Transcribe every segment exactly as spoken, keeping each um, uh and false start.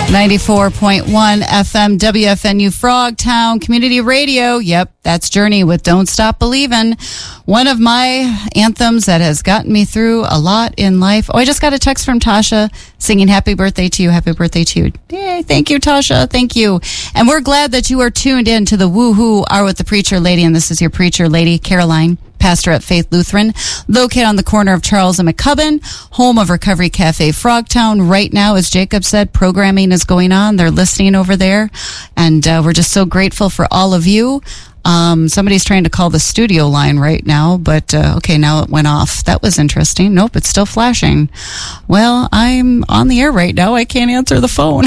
ninety-four point one F M W F N U Frogtown Community Radio. Yep, that's Journey with Don't Stop Believin'. One of my anthems that has gotten me through a lot in life. Oh, I just got a text from Tasha singing happy birthday to you, happy birthday to you. Yay, thank you, Tasha, thank you. And we're glad that you are tuned in to the Woohoo Are With the Preacher Lady, and this is your preacher lady, Caroline, pastor at Faith Lutheran, located on the corner of Charles and McCubbin, home of Recovery Cafe Frogtown. Right now, as Jacob said, programming is going on. They're listening over there, and uh, we're just so grateful for all of you. Um, somebody's trying to call the studio line right now, but uh, okay, now it went off. That was interesting. Nope, it's still flashing. Well, I'm on the air right now. I can't answer the phone.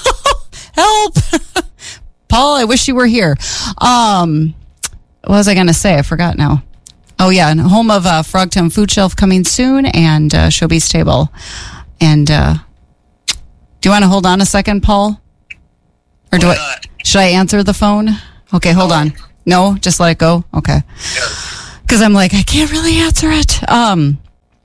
Help! Paul, I wish you were here. Um, what was I going to say? I forgot now. Oh, yeah, and home of uh, Frogtown Food Shelf coming soon, and uh, Showbiz Table. And uh, do you want to hold on a second, Paul? Or do Why I? not? Should I answer the phone? Okay, hold No. on. No, just let it go. Okay, Yes. because I'm like I can't really answer it. Um,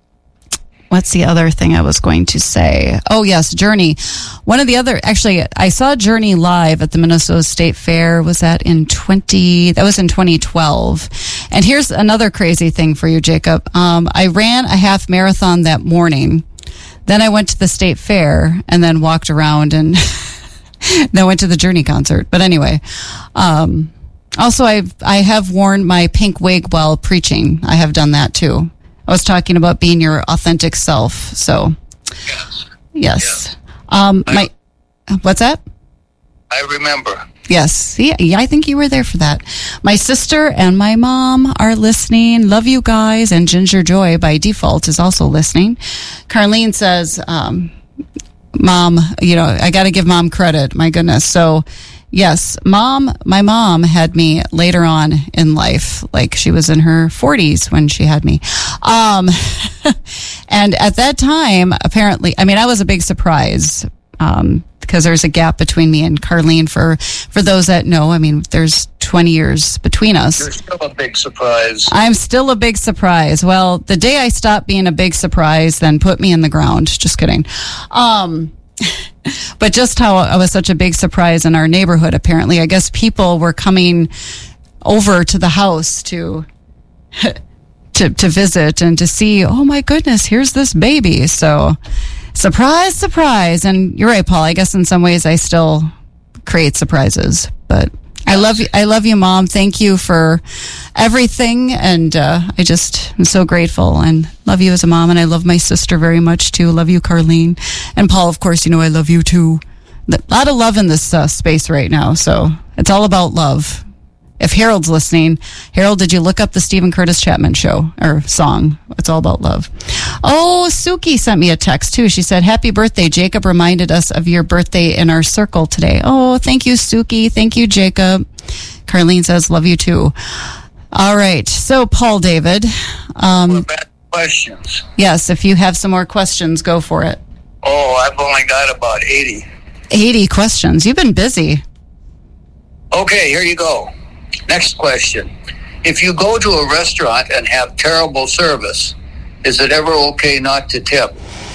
what's the other thing I was going to say? Oh, yes, Journey. One of the other, actually, I saw Journey live at the Minnesota State Fair. Was that in twenty? That was in twenty twelve. And here's another crazy thing for you, Jacob. Um, I ran a half marathon that morning. Then I went to the state fair and then walked around and then went to the Journey concert. But anyway, um, also I I have worn my pink wig while preaching. I have done that too. I was talking about being your authentic self. So Yes. yes, Yes. um, my what's that? I remember. Yes. See, yeah, I think you were there for that. My sister and my mom are listening. Love you guys. And Ginger Joy, by default, is also listening. Carlene says, um, Mom, you know, I got to give Mom credit. My goodness. So, yes, Mom, my mom had me later on in life. Like she was in her forties when she had me. Um, and at that time, apparently, I mean, I was a big surprise. Um, because there's a gap between me and Carlene. For for those that know, I mean, there's twenty years between us. You're still a big surprise. I'm still a big surprise. Well, the day I stopped being a big surprise, then put me in the ground. Just kidding. Um, but just how I was such a big surprise in our neighborhood, apparently. I guess people were coming over to the house to to to visit and to see, oh my goodness, here's this baby. So surprise, surprise. And you're right, Paul. I guess in some ways I still create surprises, but I love you. I love you, Mom. Thank you for everything. And uh, I just am so grateful and love you as a mom. And I love my sister very much too. Love you, Carlene. And Paul, of course, you know, I love you too. A lot of love in this uh, space right now. So it's all about love. If Harold's listening, Harold, did you look up the Stephen Curtis Chapman show or song? It's all about love. Oh, Suki sent me a text too. She said, happy birthday. Jacob reminded us of your birthday in our circle today. Oh, thank you, Suki. Thank you, Jacob. Carlene says, love you too. All right. So, Paul David. Um, What about questions? yes, if you have some more questions, go for it. Oh, I've only got about eighty. eighty questions. You've been busy. Okay, here you go. Next question. If you go to a restaurant and have terrible service, is it ever okay not to tip?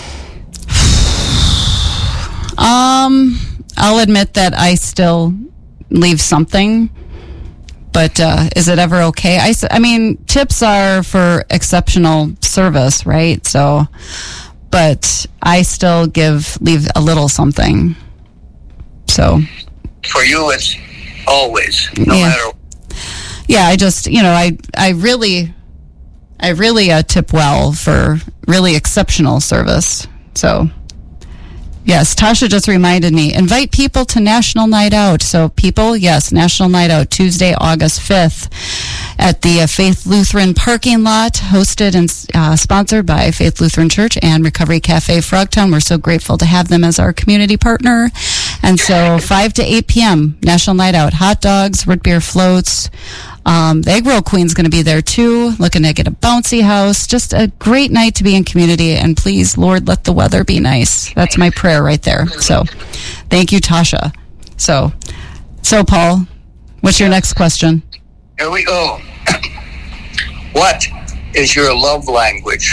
Um, I'll admit that I still leave something, but uh, is it ever okay? I, s- I mean, tips are for exceptional service, right? So, but I still give, leave a little something. So, For you, it's always, no Yeah. matter. yeah, I just, you know, I, I really, I really uh, tip well for really exceptional service. So, yes, Tasha just reminded me, invite people to National Night Out. So people, yes, National Night Out, Tuesday, August fifth at the uh, Faith Lutheran parking lot, hosted and uh, sponsored by Faith Lutheran Church and Recovery Cafe Frogtown. We're so grateful to have them as our community partner. And so five to eight p.m., National Night Out, hot dogs, root beer floats. Um, the Egg Roll Queen's going to be there too, looking to get a bouncy house. Just a great night to be in community. And please, Lord, let the weather be nice. That's my prayer right there. So thank you, Tasha. So, so Paul, what's your next question? Here we go. What is your love language?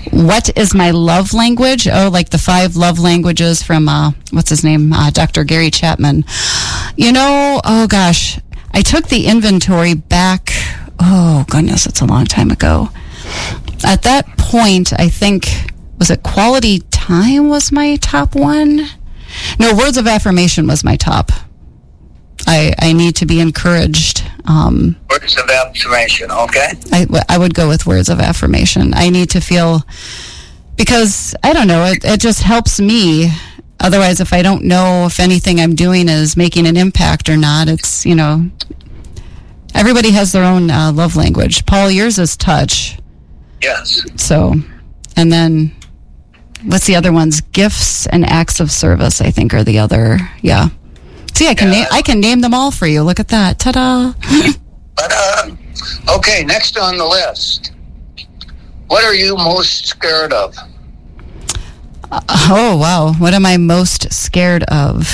What is my love language? Oh, like the five love languages from, uh, what's his name? Uh, Doctor Gary Chapman. You know, oh gosh, I took the inventory back. Oh, goodness, it's a long time ago. At that point, I think, was it quality time was my top one? No, words of affirmation was my top. I, I need to be encouraged. Um, words of affirmation, okay. I, I would go with words of affirmation. I need to feel, because, I don't know, it, it just helps me. Otherwise, if I don't know if anything I'm doing is making an impact or not, it's, you know, everybody has their own uh, love language. Paul, yours is touch. Yes. So, and then, what's the other ones? Gifts and acts of service, I think, are the other, yeah. See, I can yeah. name I can name them all for you. Look at that. Ta-da. Ta-da. Okay, next on the list. What are you most scared of? Uh, oh, wow. What am I most scared of?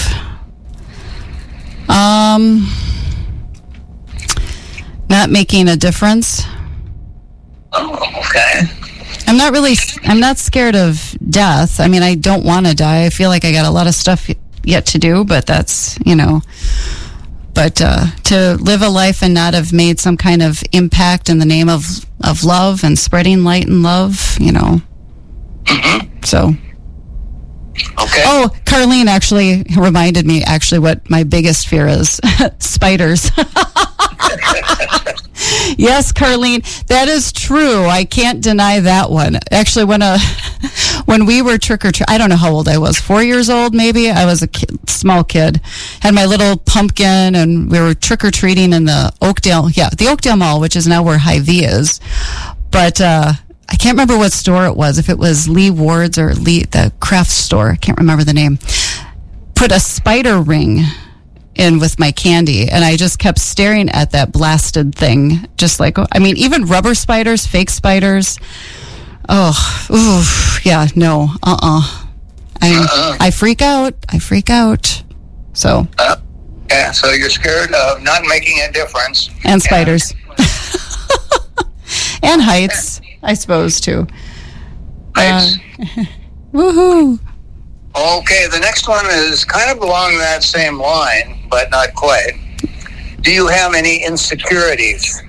Um, not making a difference. Oh, okay. I'm not really, I'm not scared of death. I mean, I don't want to die. I feel like I got a lot of stuff yet to do, but that's, you know, but uh, to live a life and not have made some kind of impact in the name of, of love and spreading light and love, you know. Mm-hmm. So. Okay. Oh, Carlene actually reminded me actually what my biggest fear is. Spiders. Yes, Carlene, that is true. I can't deny that one. Actually, when a when we were trick or treat, I don't know how old I was, four years old maybe. I was a kid, small kid, had my little pumpkin, and we were trick or treating in the Oakdale, yeah, the Oakdale Mall, which is now where Hy-Vee is. But uh, I can't remember what store it was. If it was Lee Ward's or Lee the craft store, I can't remember the name. Put a spider ring in with my candy, and I just kept staring at that blasted thing, just like, I mean, even rubber spiders, fake spiders. Oh, ooh, yeah, no, uh-uh. I Uh-uh. I freak out. I freak out. So. Uh, yeah, so you're scared of not making a difference. And spiders. And heights, I suppose, too. Heights. Uh, woohoo. Okay, the next one is kind of along that same line, but not quite. Do you have any insecurities?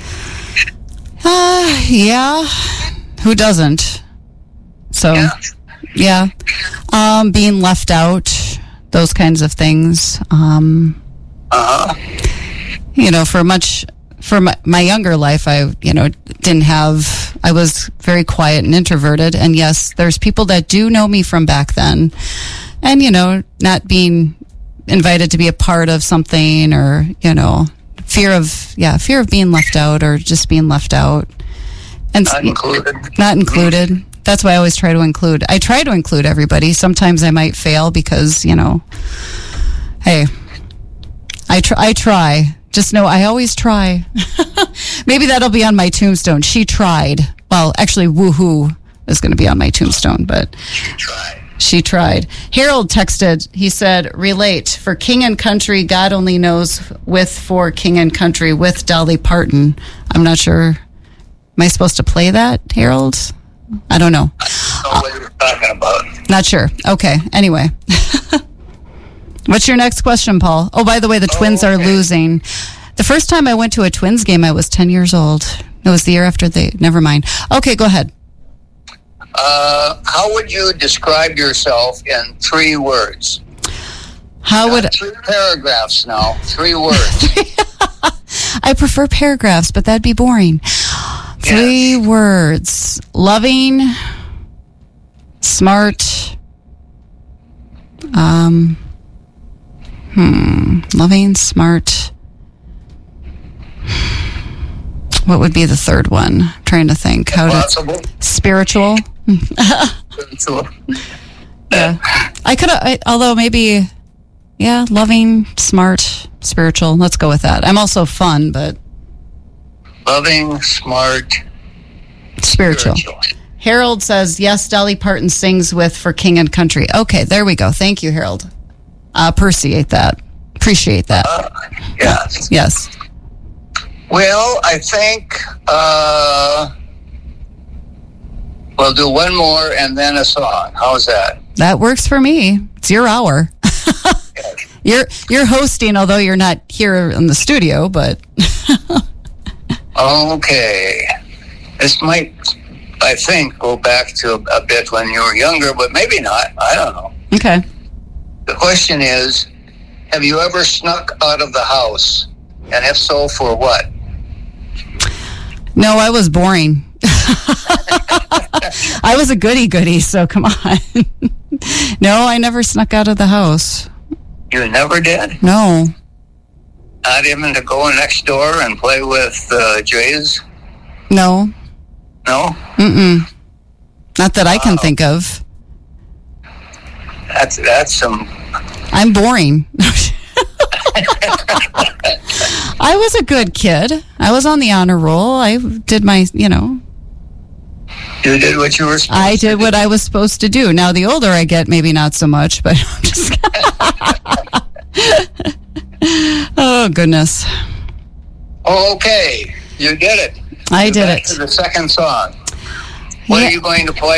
Uh, yeah. Who doesn't? So, Yeah. yeah. Um, being left out, those kinds of things. Um, Uh-huh. you know, for much, for my, my younger life, I, you know, didn't have, I was very quiet and introverted. And yes, there's people that do know me from back then. And, you know, not being invited to be a part of something, or, you know, fear of, yeah, fear of being left out, or just being left out. And Not included. Not included. That's why I always try to include. I try to include everybody. Sometimes I might fail because, you know, hey, I try. I try. Just know I always try. Maybe that'll be on my tombstone. She tried. Well, actually, woohoo is going to be on my tombstone, but She tried. she tried. Harold texted. He said, relate. For King and Country, God Only Knows, with For King and Country with Dolly Parton. I'm not sure. Am I supposed to play that, Harold? I don't know. I don't know what you're talking about. Not sure. Okay. Anyway. What's your next question, Paul? Oh, by the way, the Oh, Twins are okay. losing. The first time I went to a Twins game, I was ten years old. It was the year after they... Never mind. Okay, go ahead. Uh, how would you describe yourself in three words? How would... Not three paragraphs now. Three words. I prefer paragraphs, but that'd be boring. Three Yes. words. Loving, smart, um, hmm, loving, smart. What would be the third one? I'm trying to think. How to Possible. spiritual. So, Yeah, I could. I, although maybe, yeah, loving, smart, spiritual. Let's go with that. I'm also fun, but loving, smart, spiritual. spiritual. Harold says, yes, Dolly Parton sings with For King and Country. Okay, there we go. Thank you, Harold. I appreciate that. Appreciate that. Uh, yes. Yes. Well, I think uh, We'll do one more and then a song. How's that? That works for me. It's your hour. You're you're hosting, although you're not here in the studio, but okay. This might, I think, go back to a, a bit when you were younger, but maybe not. I don't know. Okay. The question is, have you ever snuck out of the house? And if so, for what? No, I was boring. I was a goody-goody, so come on. No, I never snuck out of the house. You never did? No. Not even to go next door and play with uh, Jays? No. No? Mm-mm. Not that I can Wow. think of. That's, that's some... I'm boring. I was a good kid. I was on the honor roll. I did my, you know... You did what you were supposed I to did do. what I was supposed to do. Now, the older I get, maybe not so much, but I'm just... Oh, goodness. Okay, you did it. I You're did back it. to the second song. What Yeah. are you going to play?